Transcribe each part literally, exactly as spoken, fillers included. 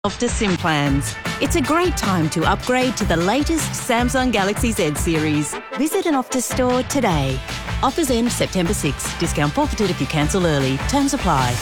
Optus SIM plans. It's a great time to upgrade to the latest Samsung Galaxy Z series. Visit an Optus store today. Offers end September sixth. Discount forfeited if you cancel early. Terms apply.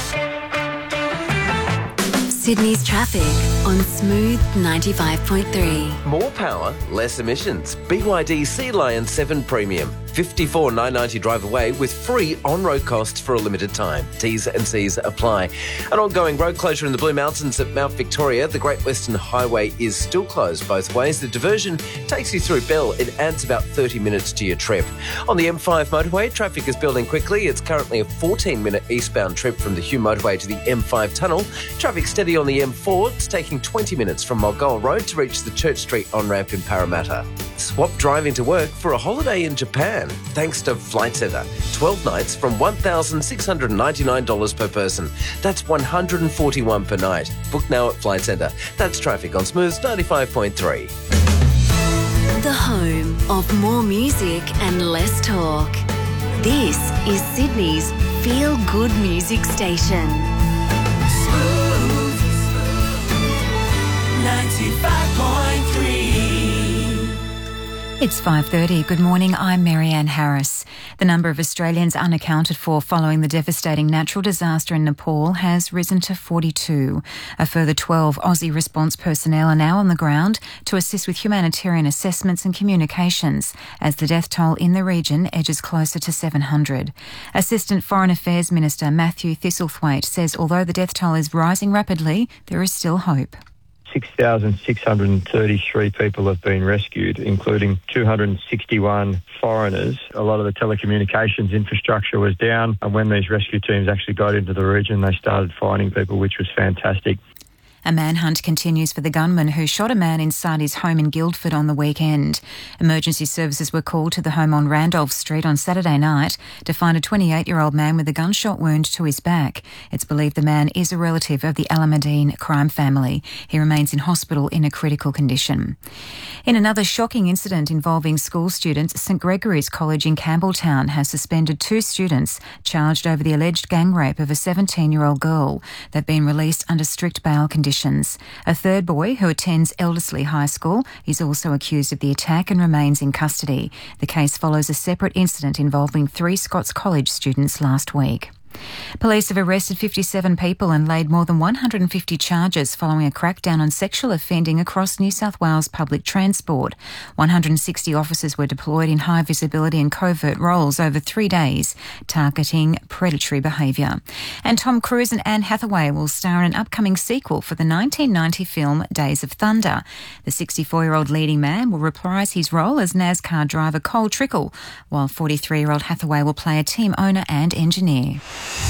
Sydney's traffic on Smooth ninety-five point three. More power, less emissions. B Y D Sea Lion seven Premium. fifty-four thousand nine hundred ninety drive away with free on-road costs for a limited time. T's and C's apply. An ongoing road closure in the Blue Mountains at Mount Victoria. The Great Western Highway is still closed both ways. The diversion takes you through Bell. It adds about thirty minutes to your trip. On the M five motorway, traffic is building quickly. It's currently a fourteen minute eastbound trip from the Hume motorway to the M five tunnel. Traffic steady on the M four. It's taking twenty minutes from Mulgoa Road to reach the Church Street on-ramp in Parramatta. Swap driving to work for a holiday in Japan thanks to Flight Centre. twelve nights from one thousand six hundred ninety-nine dollars per person. That's one hundred forty-one dollars per night. Book now at Flight Centre. That's traffic on Smooth ninety-five point three. The home of more music and less talk. This is Sydney's feel-good music station. Smooth ninety-five point three. It's five thirty. Good morning, I'm Marianne Harris. The number of Australians unaccounted for following the devastating natural disaster in Nepal has risen to forty-two. A further twelve Aussie response personnel are now on the ground to assist with humanitarian assessments and communications as the death toll in the region edges closer to seven hundred. Assistant Foreign Affairs Minister Matthew Thistlethwaite says although the death toll is rising rapidly, there is still hope. six thousand six hundred thirty-three people have been rescued, including two hundred sixty-one foreigners. A lot of the telecommunications infrastructure was down, and when these rescue teams actually got into the region, they started finding people, which was fantastic. A manhunt continues for the gunman who shot a man inside his home in Guildford on the weekend. Emergency services were called to the home on Randolph Street on Saturday night to find a twenty-eight-year-old man with a gunshot wound to his back. It's believed the man is a relative of the Alameddine crime family. He remains in hospital in a critical condition. In another shocking incident involving school students, St Gregory's College in Campbelltown has suspended two students charged over the alleged gang rape of a seventeen-year-old girl. They've been released under strict bail conditions. A third boy who attends Elderslie High School is also accused of the attack and remains in custody. The case follows a separate incident involving three Scots College students last week. Police have arrested fifty-seven people and laid more than one hundred fifty charges following a crackdown on sexual offending across New South Wales public transport. one hundred sixty officers were deployed in high visibility and covert roles over three days, targeting predatory behaviour. And Tom Cruise and Anne Hathaway will star in an upcoming sequel for the nineteen ninety film Days of Thunder. The sixty-four-year-old leading man will reprise his role as NASCAR driver Cole Trickle, while forty-three-year-old Hathaway will play a team owner and engineer.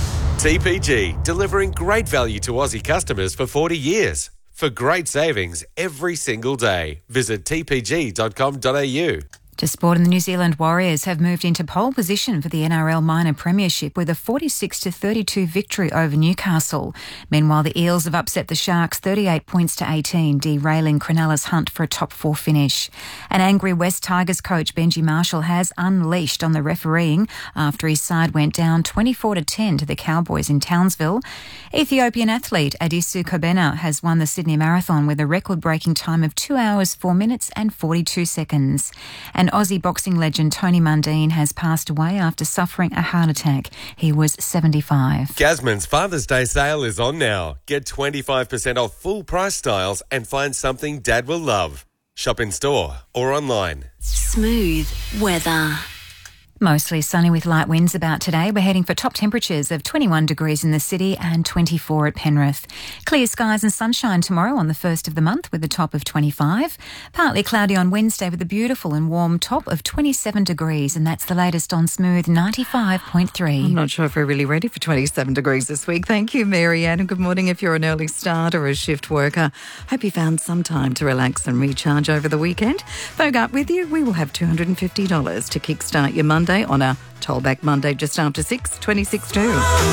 T P G, delivering great value to Aussie customers for forty years. For great savings every single day, visit t p g dot com dot a u. To sport, and the New Zealand Warriors have moved into pole position for the N R L Minor Premiership with a forty-six to thirty-two victory over Newcastle. Meanwhile, the Eels have upset the Sharks thirty-eight points to eighteen, derailing Cronulla's hunt for a top four finish. An angry West Tigers coach, Benji Marshall, has unleashed on the refereeing after his side went down twenty-four to ten to the Cowboys in Townsville. Ethiopian athlete Adisu Kobena has won the Sydney Marathon with a record-breaking time of two hours, four minutes and forty-two seconds. And Aussie boxing legend Tony Mundine has passed away after suffering a heart attack. He was seventy-five. Gasman's Father's Day sale is on now. Get twenty-five percent off full price styles and find something Dad will love. Shop in store or online. Smooth weather. Mostly sunny with light winds about today. We're heading for top temperatures of twenty-one degrees in the city and twenty-four at Penrith. Clear skies and sunshine tomorrow on the first of the month with a top of twenty-five. Partly cloudy on Wednesday with a beautiful and warm top of twenty-seven degrees, and that's the latest on Smooth ninety-five point three. I'm not sure if we're really ready for twenty-seven degrees this week. Thank you, Marianne, and good morning if you're an early start or a shift worker. Hope you found some time to relax and recharge over the weekend. Bogart with you. We will have two hundred fifty dollars to kickstart your Monday on a Tollback Monday just after six, twenty-six two.